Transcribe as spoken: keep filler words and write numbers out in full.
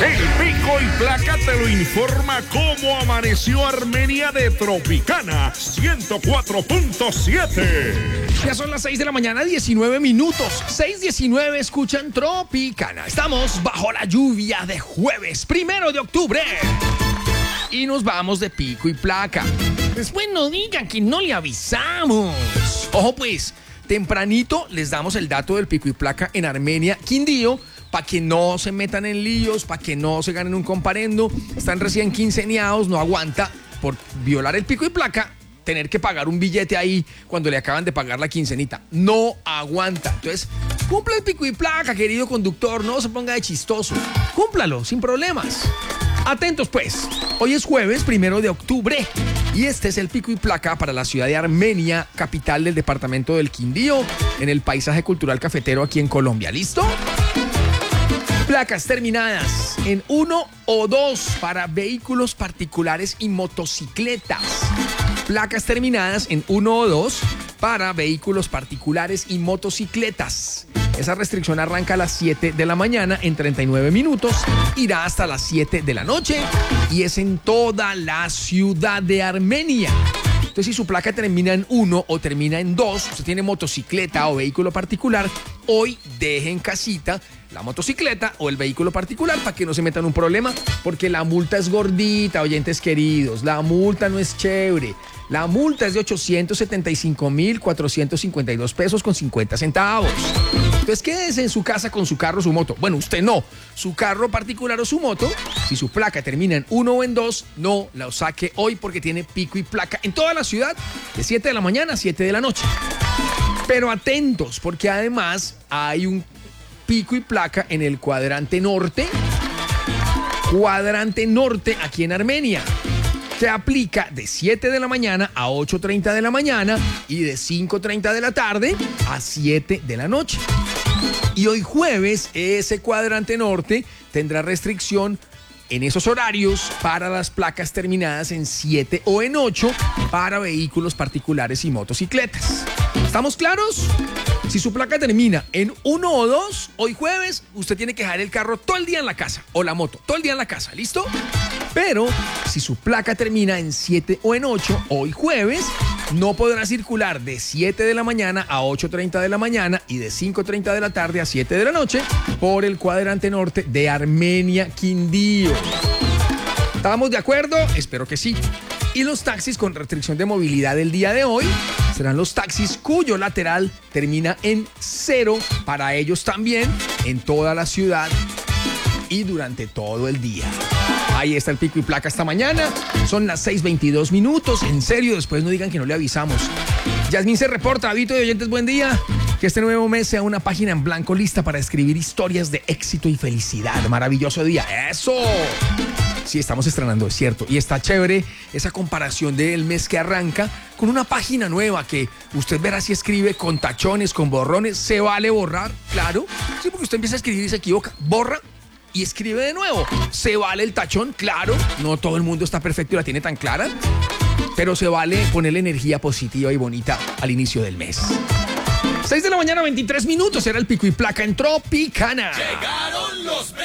El Pico y Placa te lo informa cómo amaneció Armenia de Tropicana ciento cuatro punto siete. Ya son las seis de la mañana, diecinueve minutos. seis diecinueve, escuchan Tropicana. Estamos bajo la lluvia de jueves, primero de octubre. Y nos vamos de Pico y Placa. Después no digan que no le avisamos. Ojo pues, tempranito les damos el dato del Pico y Placa en Armenia, Quindío, para que no se metan en líos, para que no se ganen un comparendo. Están recién quinceañados, no aguanta por violar el Pico y Placa tener que pagar un billete ahí cuando le acaban de pagar la quincenita. No aguanta. Entonces, cumple el Pico y Placa, querido conductor, no se ponga de chistoso. Cúmplalo, sin problemas. Atentos pues, hoy es jueves, primero de octubre, y este es el Pico y Placa para la ciudad de Armenia, capital del departamento del Quindío, en el paisaje cultural cafetero aquí en Colombia. ¿Listo? Placas terminadas en uno o dos para vehículos particulares y motocicletas. Placas terminadas en uno o dos para vehículos particulares y motocicletas. Esa restricción arranca a las siete de la mañana en treinta y nueve minutos, irá hasta las siete de la noche y es en toda la ciudad de Armenia. Entonces, si su placa termina en uno o termina en dos, usted tiene motocicleta o vehículo particular, hoy deje en casita la motocicleta o el vehículo particular para que no se metan en un problema, porque la multa es gordita, oyentes queridos, la multa no es chévere. La multa es de ochocientos setenta y cinco mil cuatrocientos cincuenta y dos pesos con cincuenta centavos. Entonces quédese en su casa con su carro o su moto. Bueno, usted no. Su carro particular o su moto, si su placa termina en uno o en dos, no la saque hoy porque tiene Pico y Placa en toda la ciudad de siete de la mañana a siete de la noche. Pero atentos, porque además hay un Pico y Placa en el cuadrante norte. Cuadrante norte aquí en Armenia. Se aplica de siete de la mañana a ocho treinta de la mañana y de cinco treinta de la tarde a siete de la noche. Y hoy jueves ese cuadrante norte tendrá restricción en esos horarios para las placas terminadas en siete o en ocho para vehículos particulares y motocicletas. ¿Estamos claros? Si su placa termina en uno o dos, hoy jueves, usted tiene que dejar el carro todo el día en la casa o la moto, todo el día en la casa, ¿listo? Pero si su placa termina en siete o en ocho, hoy jueves, no podrá circular de siete de la mañana a ocho treinta de la mañana y de cinco treinta de la tarde a siete de la noche por el cuadrante norte de Armenia, Quindío. ¿Estamos de acuerdo? Espero que sí. Y los taxis con restricción de movilidad del día de hoy serán los taxis cuyo lateral termina en cero para ellos también en toda la ciudad y durante todo el día. Ahí está el Pico y Placa esta mañana. Son las seis veintidós minutos. En serio, después no digan que no le avisamos. Yasmín se reporta. Habito de oyentes, buen día. Que este nuevo mes sea una página en blanco lista para escribir historias de éxito y felicidad. Maravilloso día. ¡Eso! Sí, estamos estrenando, es cierto. Y está chévere esa comparación del mes que arranca con una página nueva que usted verá si escribe con tachones, con borrones. ¿Se vale borrar? Claro. Sí, porque usted empieza a escribir y se equivoca. Borra y escribe de nuevo. ¿Se vale el tachón? Claro. No todo el mundo está perfecto y la tiene tan clara. Pero se vale ponerle energía positiva y bonita al inicio del mes. seis de la mañana, veintitrés minutos. Era el Pico y Placa en Tropicana. Llegaron los